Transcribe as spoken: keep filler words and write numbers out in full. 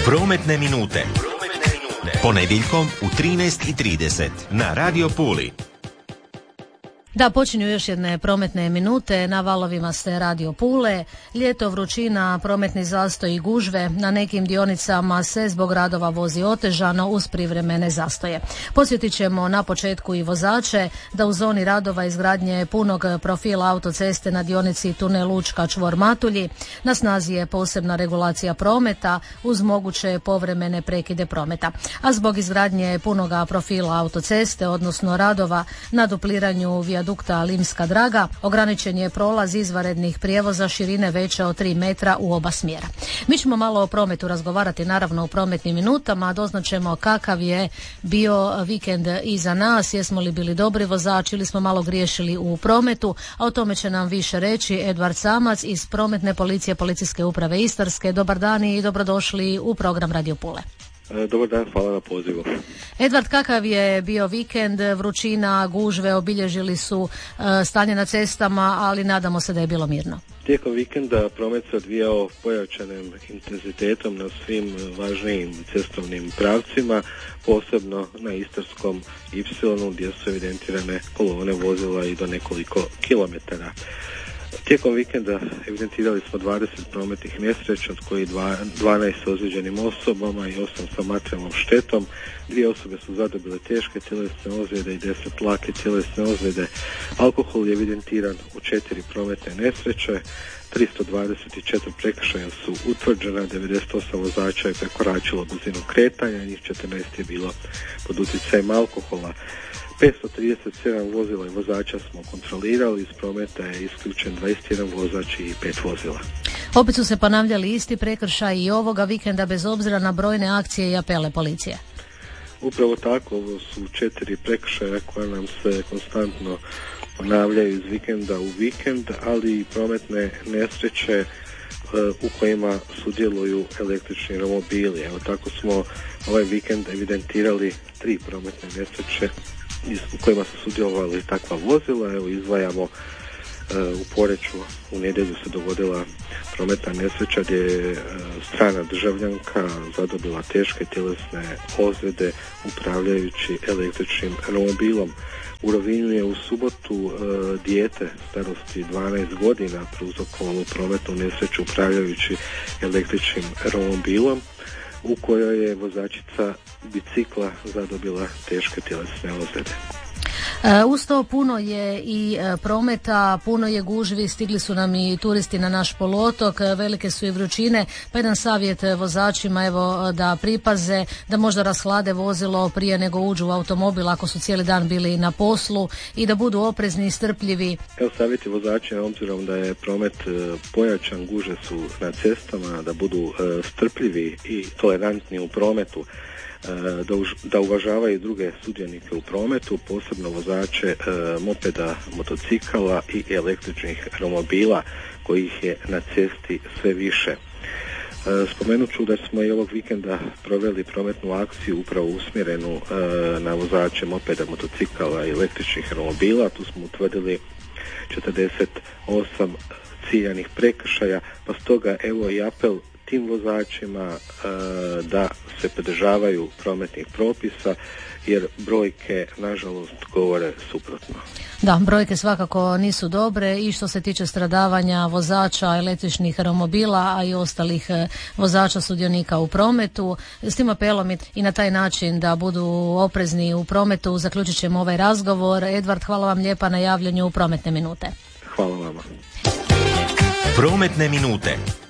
Prometne minute. Ponedjeljkom u trinaest i trideset na Radio Puli. Da, počinju još jedne prometne minute, na valovima ste Radio Pule, ljeto, vrućina, prometni zastoj i gužve, na nekim dionicama se zbog radova vozi otežano uz privremene zastoje. Podsjetit ćemo na početku i vozače da u zoni radova izgradnje punog profila autoceste na dionici tunel Učka čvor Matulji na snazi je posebna regulacija prometa uz moguće povremene prekide prometa. A zbog izgradnje punoga profila autoceste, odnosno radova na dupliranju vijadukta Limska Draga, ograničen je prolaz izvanrednih prijevoza širine veće od tri metra u oba smjera. Mi ćemo malo o prometu razgovarati naravno u prometnim minutama, doznaćemo kakav je bio vikend iza nas, jesmo li bili dobri vozači ili smo malo griješili u prometu, a o tome će nam više reći Edvard Samac iz Prometne policije Policijske uprave Istarske. Dobar dan i dobrodošli u program Radio Pule. Dobar dan, hvala na pozivu. Edvard, kakav je bio vikend, vrućina, gužve obilježili su uh, stanje na cestama, ali nadamo se da je bilo mirno. Tijekom vikenda promet se odvijao pojačanim intenzitetom na svim važnijim cestovnim pravcima, posebno na Istarskom Y gdje su evidentirane kolone vozila i do nekoliko kilometara. Tijekom vikenda evidentirali smo dvadeset prometnih nesreća, od kojih dvanaest s ozlijeđenim osobama i osam sa materijalnom štetom. Dvije osobe su zadobile teške tjelesne ozljede i deset lake tjelesne ozljede. Alkohol je evidentiran u četiri prometne nesreće, tristo dvadeset četiri prekršaja su utvrđena, devedeset osam vozača je prekoračilo brzinu kretanja, njih četrnaest je bilo pod utjecajem alkohola. petsto trideset sedam vozila i vozača smo kontrolirali, iz prometa je isključen dvadeset jedan vozač i pet vozila. Opet su se ponavljali isti prekršaj i ovoga vikenda bez obzira na brojne akcije i apele policije. Upravo tako, ovo su četiri prekršaja koja nam se konstantno ponavljaju iz vikenda u vikend, ali i prometne nesreće u kojima sudjeluju električni romobili. Evo tako smo ovaj vikend evidentirali tri prometne nesreće u kojima su sudjelovali takva vozila. Evo izdvajamo uh, u Poreču u nedjelju se dogodila prometna nesreća gdje je uh, strana državljanka zadobila teške tjelesne ozljede upravljajući električnim romobilom. U Rovinju je u subotu uh, dijete starosti dvanaest godina prouzrokovalo prometnu nesreću upravljajući električnim romobilom u kojoj je vozačica bicikla zadobila teške tjelesne ozljede. E, uz to puno je i e, prometa, puno je gužvi, stigli su nam i turisti na naš poluotok, e, velike su i vrućine, pa jedan savjet vozačima evo da pripaze, da možda rashlade vozilo prije nego uđu u automobil ako su cijeli dan bili na poslu i da budu oprezni i strpljivi. Evo savjeti vozačima, obzirom da je promet e, pojačan, gužve su na cestama, da budu e, strpljivi i tolerantni u prometu, Da, už, da uvažavaju druge sudionike u prometu, posebno vozače e, mopeda, motocikala i električnih romobila kojih je na cesti sve više. E, spomenut ću da smo i ovog vikenda proveli prometnu akciju upravo usmjerenu e, na vozače mopeda, motocikala i električnih romobila. Tu smo utvrdili četrdeset osam ciljanih prekršaja, pa stoga evo i apel tim vozačima e, da se pridržavaju prometnih propisa, jer brojke nažalost govore suprotno. Da, brojke svakako nisu dobre i što se tiče stradavanja vozača električnih romobila, a i ostalih vozača sudionika u prometu. S tim apelom i na taj način da budu oprezni u prometu zaključit ćemo ovaj razgovor. Edvard, hvala vam lijepa na javljanju u Prometne minute. Hvala vama. Prometne minute.